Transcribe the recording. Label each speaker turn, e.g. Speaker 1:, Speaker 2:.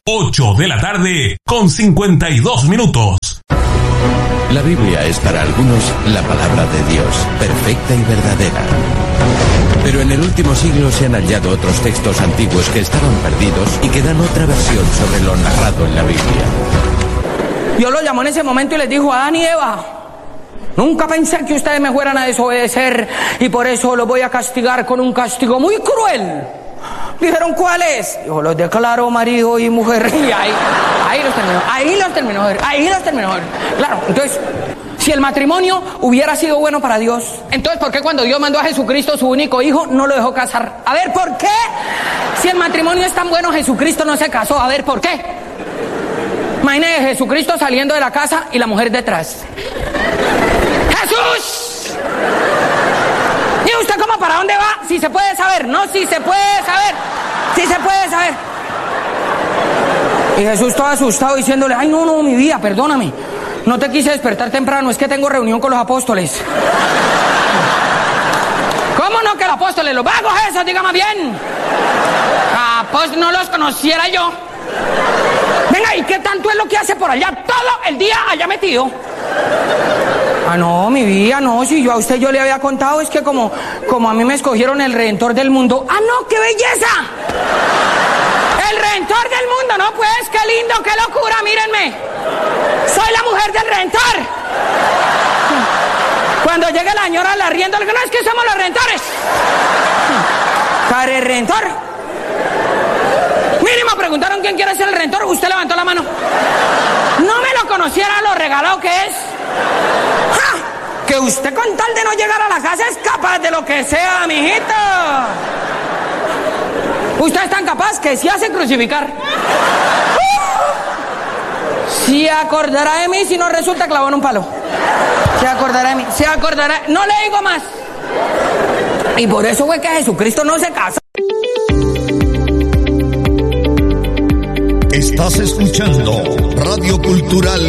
Speaker 1: 8 de la tarde con 52 minutos.
Speaker 2: La Biblia es para algunos la palabra de Dios, perfecta y verdadera. Pero en el último siglo se han hallado otros textos antiguos que estaban perdidos y que dan otra versión sobre lo narrado en la Biblia.
Speaker 3: Dios los llamó en ese momento y les dijo: Adán y Eva, nunca pensé que ustedes me fueran a desobedecer y por eso los voy a castigar con un castigo muy cruel. Dijeron: ¿cuál es? Dijo: los declaro marido y mujer. Y ahí los terminó. Claro, entonces, si el matrimonio hubiera sido bueno para Dios, entonces ¿por qué cuando Dios mandó a Jesucristo, su único hijo, no lo dejó casar? A ver, ¿por qué? Si el matrimonio es tan bueno, Jesucristo no se casó. A ver, ¿por qué? Imagínese Jesucristo saliendo de la casa y la mujer detrás. ¡Jesús! ¿Y usted cómo para dónde va? Si se puede saber, ¿no? Si se puede saber. Y Jesús todo asustado diciéndole: ay, no, mi vida, perdóname. No te quise despertar temprano, es que tengo reunión con los apóstoles. ¿Cómo no que los apóstoles? Los vagos esos, diga más bien. Pues no los conociera yo. Venga, ¿y qué tanto es lo que hace por allá todo el día allá metido? No, mi vida, no, si yo a usted yo le había contado, es que como a mí me escogieron el Redentor del mundo. ¡No, qué belleza! El Redentor del mundo, no pues, qué lindo, qué locura, mírenme. Soy la mujer del Redentor. Cuando llegue la señora la rienda, no es que somos los Redentores. ¿Care Redentor? Mínimo preguntaron quién quiere ser el Redentor, usted levantó la mano. No me lo conociera lo regalado que es. ¡Ja! Que usted con tal de no llegar a la casa es capaz de lo que sea, mijito. Usted es tan capaz que se hace crucificar. Se acordará de mí si no resulta clavado en un palo. Se acordará de mí, no le digo más. Y por eso fue que Jesucristo no se casó.
Speaker 4: Estás escuchando Radio Cultural